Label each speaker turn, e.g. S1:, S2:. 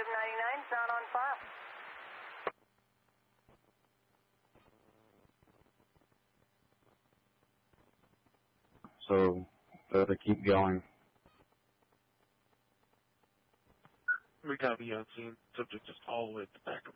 S1: Negative 99, sound on file.
S2: So, they keep going.
S3: We copy on scene. Subject just all the way at the back of